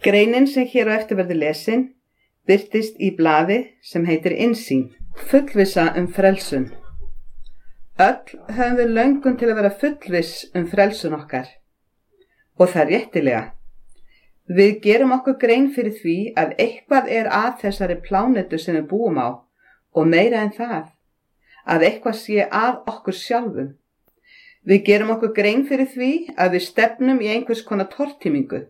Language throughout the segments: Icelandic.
Greinin sem hér á eftir verður lesin birtist í blaði sem heitir Innsýn, fullvissa frelsun. Öll höfum við löngun til að vera fullviss frelsun okkar. Og það réttilega. Við gerum okkur grein fyrir því að eitthvað að þessari plánetu sem við búum á, og meira en það, að eitthvað sé að okkur sjálfum. Við gerum okkur grein fyrir því að við stefnum í einhvers konar tortímingu.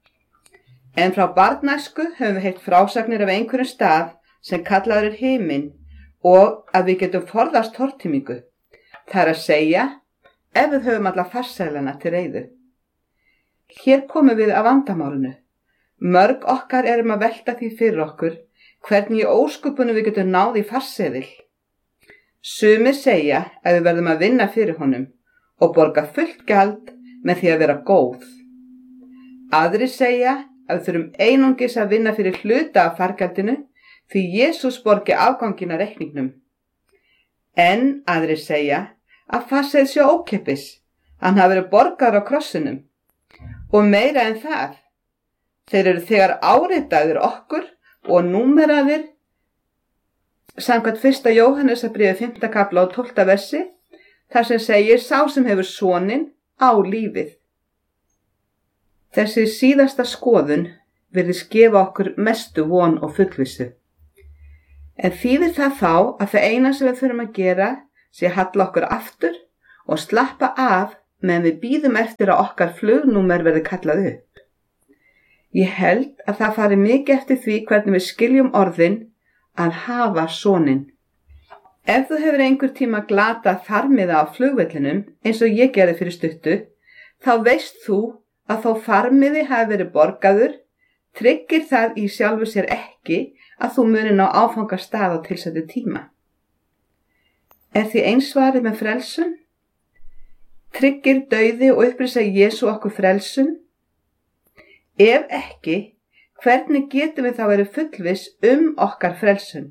En frá barnæsku höfum við heyrt frásagnir af einhverjum stað sem kallaður himinn og að við getum forðast tortímingu. Það að segja, ef við höfum alla farsælana til reiðu. Hér komum við að vandamálinu. Mörg okkar erum að velta því fyrir okkur hvernig í ósköpunum við getum náð í farseðil. Sumir segja að við verðum að vinna fyrir honum og borga fullt gjald með því að vera góð. Aðrir segja að við þurfum einungis að vinna fyrir hluta af fargjaldinu því Jesús borgi afganginn af reikningnum. En aðrir segja að farseðil sé ókeypis, hann hafi verið borgaður á krossinum. Og meira en það, þeir eru þegar áritaðir okkur og númeraðir samkvæmt 1. Jóhannesarbréfi 5. kafla og 12. versi, þar sem segir sá sem hefur soninn á lífið. Þessi síðasta skoðun virðist gefa okkur mestu von og fullvissu. En þýðir það þá að það eina sem við þurfum að gera sé að halla okkur aftur og slappa af meðan við bíðum eftir að okkar flugnúmer verði kallað upp. Ég held að það fari mikið eftir því hvernig við skiljum orðin að hafa soninn. Ef þú hefur einhver tíma glatað farmiða á flugvellinum eins og ég gerði fyrir stuttu, þá veist þú að þó farmiði hafi verið borgaður, tryggir það í sjálfu sér ekki að þú munir ná áfangastað á tilsettu tíma. Er því einsvarið með frelsun? Tryggir dauði og upprisa Jesú okkur frelsun? Ef ekki, hvernig getum við þá verið fullviss okkar frelsun?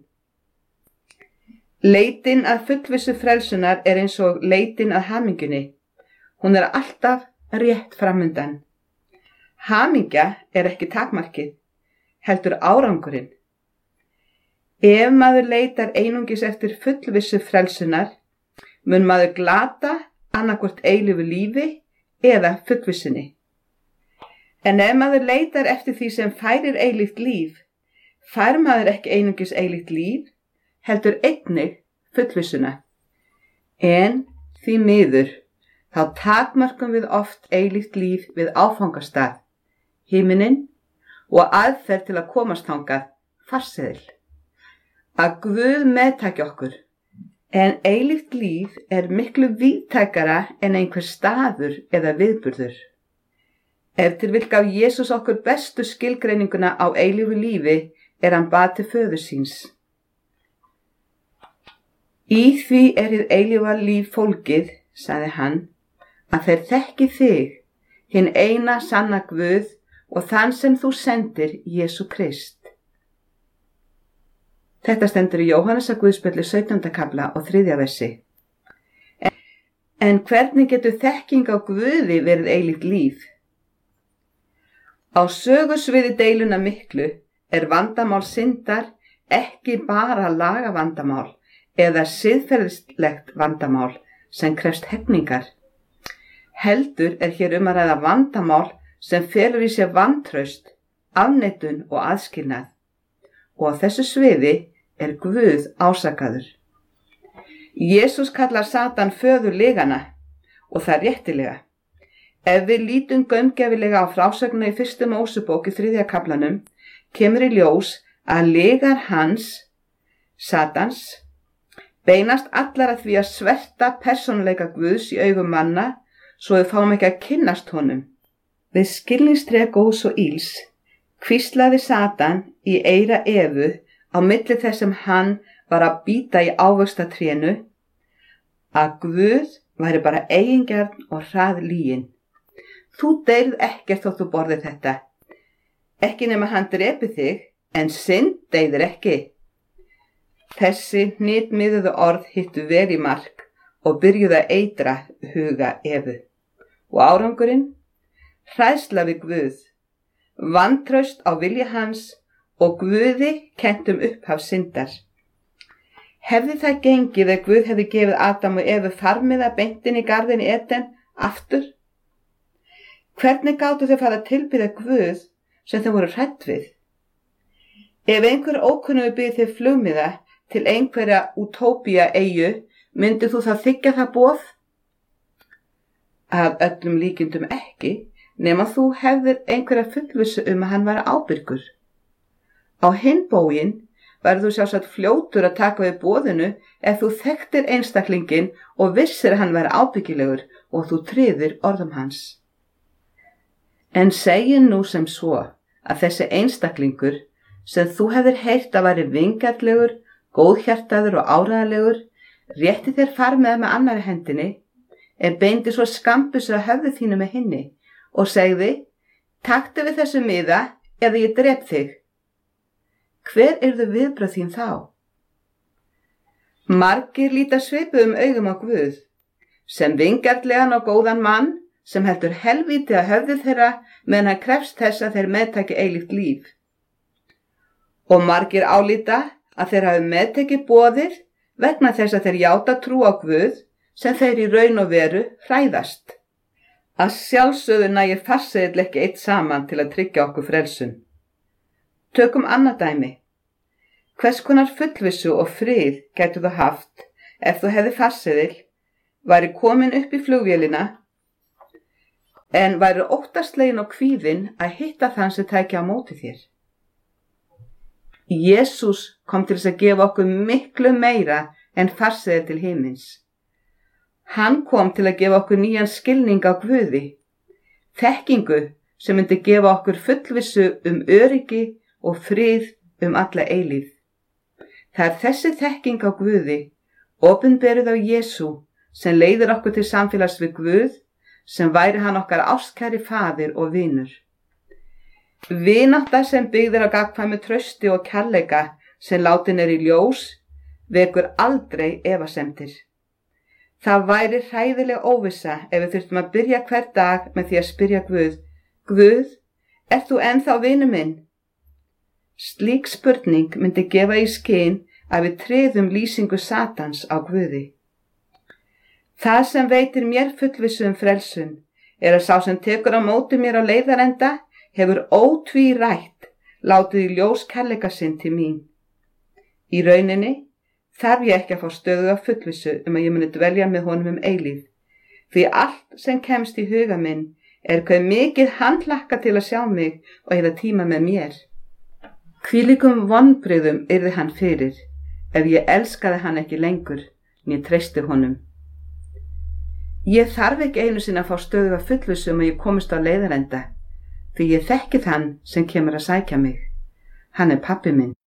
Leitin að fullvissu frelsunar er eins og leitin að hamingjunni. Hún er alltaf rétt framundan. Hamingja er ekki takmarkið, heldur árangurinn. Ef maður leitar einungis eftir fullvissu frelsunar, mun maður glata annarkvort eilífu lífi eða fullvissunni. En ef maður leitar eftir því sem færir eilíft líf, fær maður ekki einungis eilíft líf, heldur einnig fullvissuna. En því miður, þá takmarkum við oft eilíft líf við áfangastað, himininn og aðferð til að komast þangað, farseðil. Að Guð meðtaki okkur, en eilíft líf er miklu víðtækara en einhver staður eða viðburður. Ef til vill gaf Jesús okkur bestu skilgreininguna á eilífu lífi er hann bað til föður síns. Í því er hið eilífa líf fólgið, sagði hann, að þeir þekki þig, hinn eina sanna Guð og þann sem þú sendir, Jesú Krist. Þetta stendur í Jóhannesarguðspjalli 17. kafla og 3. versi. En hvernig getur þekking á Guði verið eilíft líf? Á sögusviði deiluna miklu er vandamál syndar ekki bara lagavandamál eða siðferðislegt vandamál sem krefst hegningar. Heldur er hér að ræða vandamál sem felur í sér vantraust, afneitun og aðskilnað. Og á þessu sviði er Guð ásakaður. Jesús kallar Satan föður lygana og það réttilega. Ef við lítum gaumgæfilega á frásögnina í 1. Mósebók í 3. kaflanum, kemur í ljós að lygar hans, Satans, beinast allar að því að sverta persónuleika Guðs í augum manna svo við fáum ekki að kynnast honum. Við skilningstré góðs og ills hvíslaði Satan í eyra Evu á milli þess sem hann var að bíta í ávöxtatrénu að Guð væri bara eigingjarn og hrað lygin. Þú deyrð ekkert þótt þú borðir þetta. Ekki nema hann drepi þig, en synd deyðir ekki. Þessi hnitmiðuðu orð hittu vel í mark og byrjuðu að eitra huga Evu. Og árangurinn? Hræðsla við Guð. vantraust á vilja hans og Guði kennt upphaf syndar. Hefði það gengið ef Guð hefði gefið Adam og Evu farmiða beint inn í garðinn í Eden aftur? Hvernig gátu þau fara að tilbiðja Guð sem þau voru hrædd við? Ef einhver ókunnugur býð þig flugmiða til einhverja útópía eyju, myndi þú þá þiggja það boð? Að öllum líkindum ekki, nema þú hefðir einhverja fullvissu að hann væri ábyrgur. Á hinn bóginn verður þú sjálfsagt fljótur að taka við boðinu ef þú þekktir einstaklinginn og vissir að hann væri ábyggilegur og þú tryðir orðum hans. En segi nú sem svo að þessi einstaklingur sem þú hefðir heyrt að væri vingjarnlegur, góðhjartaður og áreiðanlegur, rétti þér farmiða með annarri hendinni, en beindi svo skambussu að höfði þínu með hinni og segði: taktu við þessu miða eða ég drep þig. Hver yrðu viðbrögð þín þá? Margir líta svipuðum augum á Guð, sem vingjarnlegan og góðan mann sem heldur helvíti að höfði þeirra meðan hann krefst þess að þeir meðtaki eilíft líf. Og margir álíta að þeir hafi meðtekið boðið vegna þess að þeir játa trú á Guð sem þeir í raun og veru hræðast. Að sjálfsögðu nægir farseðill ekki eitt saman til að tryggja okkur frelsun. Tökum annað dæmi. Hvers konar fullvissu og frið gætu þú haft ef þú hefði farseðill, væri komin upp í flugvélina, en væri óttaslegin og kvíðin að hitta þann sem tæki á móti þér? Jesús kom til þess að gefa okkur miklu meira en farseðil til himins. Hann kom til að gefa okkur nýjan skilning á Guði, þekkingu sem myndi gefa okkur fullvissu öryggi og frið alla eilífð. Það er þessi þekking á Guði, opinberuð á Jesú, sem leiðir okkur til samfélags við Guð, sem væri hann okkar ástkæri faðir og vinur. Vinátta sem byggðir á gagnkvæmu trausti og kærleika sem látin í ljós, vekur aldrei efasemdir. Það væri hræðileg óvissa ef við þurftum að byrja hver dag með því að spyrja Guð: Guð, ert þú ennþá vinur minn? Slík spurning myndi gefa í skyn að við tryðum lýsingu Satans á Guði. Það sem veitir mér fullvissu frelsun er að sá sem tekur á móti mér á leiðarenda hefur ótvírætt látið í ljós kærleika sinn til mín. Í rauninni þarf ég ekki að fá stöðuga fullvissu að ég muni dvelja með honum eilífð, því allt sem kemst í huga minn er hve mikið hann hlakkar til að sjá mig og eyða tíma með mér. Hvílíkum vonbrigðum yrði hann fyrir ef ég elskaði hann ekki lengur né treysti honum. Ég þarf ekki einu sinni að fá stöðuga fullvissu að ég komist á leiðarenda, því ég þekki þann sem kemur að sækja mig. Hann er pabbi minn.